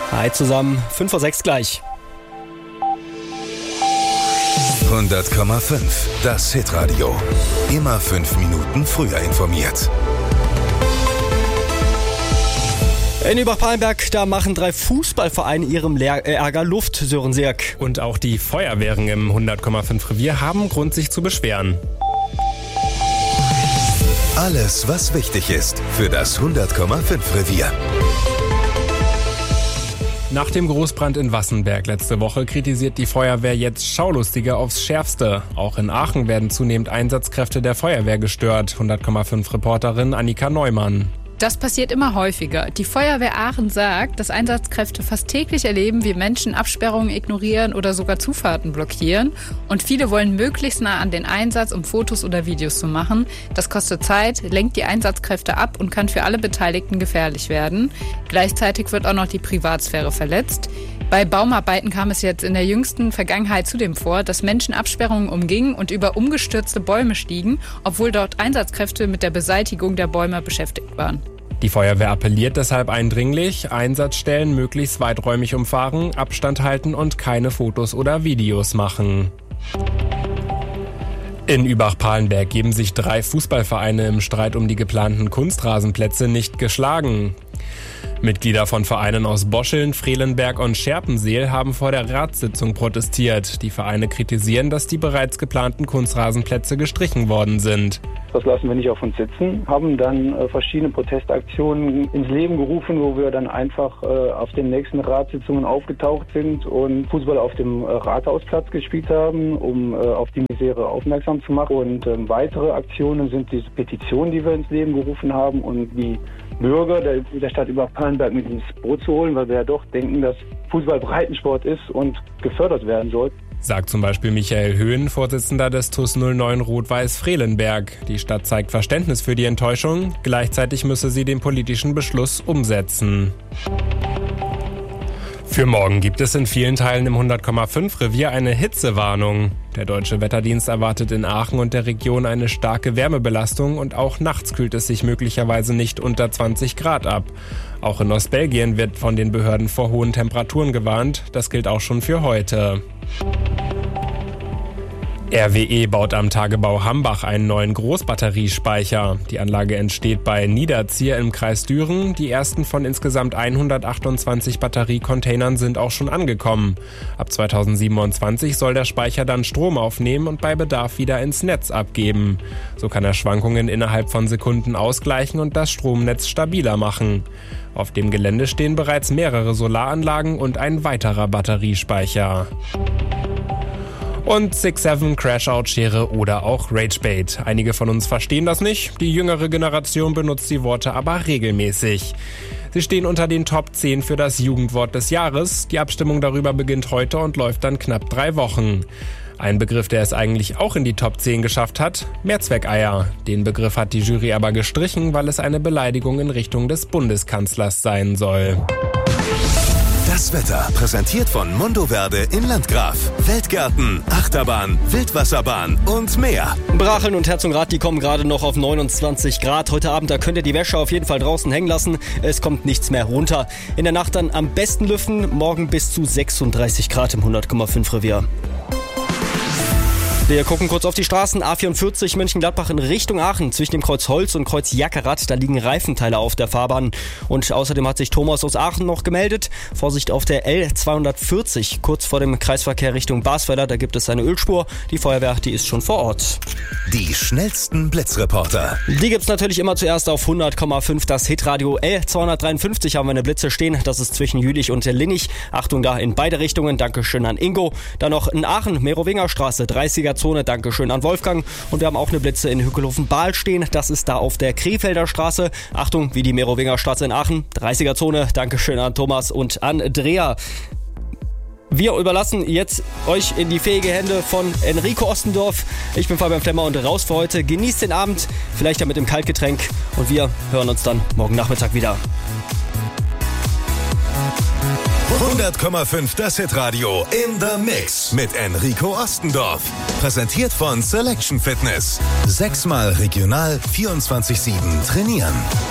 Hi zusammen, 5:06 gleich. 100,5, das Hitradio. Immer 5 Minuten früher informiert. In Übach-Palenberg, da machen 3 Fußballvereine ihrem Ärger Luft, Sören Sirk. Und auch die Feuerwehren im 100,5 Revier haben Grund, sich zu beschweren. Alles, was wichtig ist für das 100,5 Revier. Nach dem Großbrand in Wassenberg letzte Woche kritisiert die Feuerwehr jetzt Schaulustiger aufs Schärfste. Auch in Aachen werden zunehmend Einsatzkräfte der Feuerwehr gestört. 100,5 Reporterin Annika Neumann. Das passiert immer häufiger. Die Feuerwehr Aachen sagt, dass Einsatzkräfte fast täglich erleben, wie Menschen Absperrungen ignorieren oder sogar Zufahrten blockieren. Und viele wollen möglichst nah an den Einsatz, um Fotos oder Videos zu machen. Das kostet Zeit, lenkt die Einsatzkräfte ab und kann für alle Beteiligten gefährlich werden. Gleichzeitig wird auch noch die Privatsphäre verletzt. Bei Baumarbeiten kam es jetzt in der jüngsten Vergangenheit zudem vor, dass Menschen Absperrungen umgingen und über umgestürzte Bäume stiegen, obwohl dort Einsatzkräfte mit der Beseitigung der Bäume beschäftigt waren. Die Feuerwehr appelliert deshalb eindringlich, Einsatzstellen möglichst weiträumig umfahren, Abstand halten und keine Fotos oder Videos machen. In Übach-Palenberg geben sich 3 Fußballvereine im Streit um die geplanten Kunstrasenplätze nicht geschlagen. Mitglieder von Vereinen aus Boscheln, Frelenberg und Scherpenseel haben vor der Ratssitzung protestiert. Die Vereine kritisieren, dass die bereits geplanten Kunstrasenplätze gestrichen worden sind. Das lassen wir nicht auf uns sitzen, haben dann verschiedene Protestaktionen ins Leben gerufen, wo wir dann einfach auf den nächsten Ratssitzungen aufgetaucht sind und Fußball auf dem Rathausplatz gespielt haben, um auf die Misere aufmerksam zu machen. Und weitere Aktionen sind diese Petition, die wir ins Leben gerufen haben und die Bürger der Stadt Übach-Palenberg mit ins Boot zu holen, weil wir ja doch denken, dass Fußball Breitensport ist und gefördert werden soll. Sagt zum Beispiel Michael Höhn, Vorsitzender des TuS 09 Rot-Weiß Frelenberg. Die Stadt zeigt Verständnis für die Enttäuschung, gleichzeitig müsse sie den politischen Beschluss umsetzen. Für morgen gibt es in vielen Teilen im 100,5 Revier eine Hitzewarnung. Der Deutsche Wetterdienst erwartet in Aachen und der Region eine starke Wärmebelastung und auch nachts kühlt es sich möglicherweise nicht unter 20 Grad ab. Auch in Ostbelgien wird von den Behörden vor hohen Temperaturen gewarnt. Das gilt auch schon für heute. RWE baut am Tagebau Hambach einen neuen Großbatteriespeicher. Die Anlage entsteht bei Niederzier im Kreis Düren. Die ersten von insgesamt 128 Batteriecontainern sind auch schon angekommen. Ab 2027 soll der Speicher dann Strom aufnehmen und bei Bedarf wieder ins Netz abgeben. So kann er Schwankungen innerhalb von Sekunden ausgleichen und das Stromnetz stabiler machen. Auf dem Gelände stehen bereits mehrere Solaranlagen und ein weiterer Batteriespeicher. Und 6-7, Crashout, Schere oder auch Ragebait. Einige von uns verstehen das nicht, die jüngere Generation benutzt die Worte aber regelmäßig. Sie stehen unter den Top 10 für das Jugendwort des Jahres. Die Abstimmung darüber beginnt heute und läuft dann knapp 3 Wochen. Ein Begriff, der es eigentlich auch in die Top 10 geschafft hat, Mehrzweckeier. Den Begriff hat die Jury aber gestrichen, weil es eine Beleidigung in Richtung des Bundeskanzlers sein soll. Das Wetter präsentiert von Mondoverde in Landgraf. Feldgärten, Achterbahn, Wildwasserbahn und mehr. Bracheln und Herzogenrath, die kommen gerade noch auf 29 Grad. Heute Abend, da könnt ihr die Wäsche auf jeden Fall draußen hängen lassen. Es kommt nichts mehr runter. In der Nacht dann am besten lüften. Morgen bis zu 36 Grad im 100,5 Revier. Wir gucken kurz auf die Straßen. A44 Mönchengladbach in Richtung Aachen. Zwischen dem Kreuz Holz und Kreuz Jackerath, da liegen Reifenteile auf der Fahrbahn. Und außerdem hat sich Thomas aus Aachen noch gemeldet. Vorsicht auf der L240, kurz vor dem Kreisverkehr Richtung Basfelder. Da gibt es eine Ölspur. Die Feuerwehr, die ist schon vor Ort. Die schnellsten Blitzreporter. Die gibt's natürlich immer zuerst auf 100,5. Das Hitradio L253 haben wir eine Blitze stehen. Das ist zwischen Jülich und Linnich. Achtung da in beide Richtungen. Dankeschön an Ingo. Dann noch in Aachen, Merowingerstraße, 30er Zone. Dankeschön an Wolfgang. Und wir haben auch eine Blitze in Hückelhofen-Bahl stehen. Das ist da auf der Krefelder Straße. Achtung, wie die Merowingerstraße in Aachen. 30er Zone. Dankeschön an Thomas und an Andrea. Wir überlassen jetzt euch in die fähige Hände von Enrico Ostendorf. Ich bin Fabian Flemmer und raus für heute. Genießt den Abend, vielleicht ja mit dem Kaltgetränk. Und wir hören uns dann morgen Nachmittag wieder. 100,5 das Hitradio in the Mix mit Enrico Ostendorf. Präsentiert von Selection Fitness. 6-mal regional 24/7 trainieren.